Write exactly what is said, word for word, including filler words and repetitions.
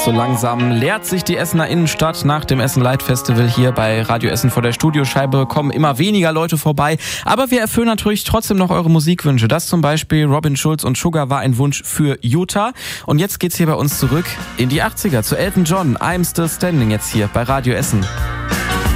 So langsam leert sich die Essener Innenstadt. Nach dem Essen Light Festival hier bei Radio Essen vor der Studioscheibe kommen immer weniger Leute vorbei. Aber wir erfüllen natürlich trotzdem noch eure Musikwünsche. Das zum Beispiel Robin Schulz und Sugar war ein Wunsch für Utah. Und jetzt geht's hier bei uns zurück in die achtziger zu Elton John. I'm Still Standing jetzt hier bei Radio Essen.